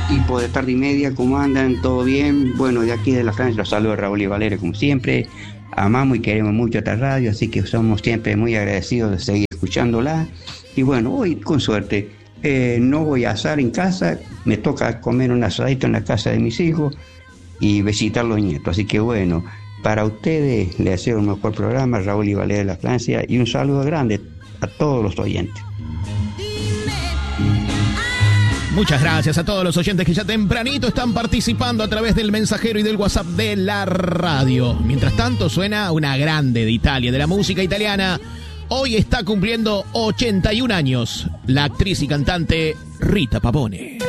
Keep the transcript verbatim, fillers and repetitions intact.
equipo de Tarde y Media, ¿cómo andan? ¿Todo bien? Bueno, de aquí de la Francia los saludo a Raúl y Valeria como siempre. Amamos y queremos mucho esta radio, así que somos siempre muy agradecidos de seguir escuchándola. Y bueno, hoy con suerte eh, no voy a asar en casa, me toca comer un asadito en la casa de mis hijos y visitar a los nietos. Así que bueno, para ustedes les deseo un mejor programa, Raúl y Valeria de la Francia, y un saludo grande a todos los oyentes. Muchas gracias a todos los oyentes que ya tempranito están participando a través del mensajero y del WhatsApp de la radio. Mientras tanto suena una grande de Italia, de la música italiana. Hoy está cumpliendo ochenta y un años la actriz y cantante Rita Pavone.